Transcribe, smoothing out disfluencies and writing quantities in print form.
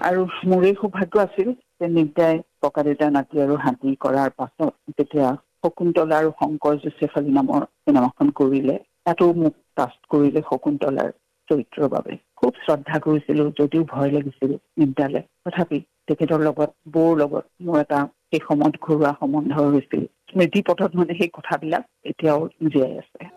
আৰু মোৰে সৌভাগ্য আছিল যে নিতাই ককা দেউতা নাতি আৰু হাতী কৰাৰ পাছত যেতিয়া শকুন্তলা আৰু শংকৰ জোচেফালী নামৰ চিনেমাখন কৰিলে, তাতো মোক কাষ্ট কৰিলে শকুন্তলাৰ চৰিত্ৰৰ বাবে। খুব শ্ৰদ্ধা কৰিছিলো, যদিও ভয় লাগিছিল নিতালে। তথাপি তেখেতৰ লগত বৌৰ লগত মোৰ এটা সেই সময়ত ঘৰুৱা সম্বন্ধ হৈছিল। স্মৃতি পথত সেই কথাবিলাক এতিয়াও জীয়াই আছে।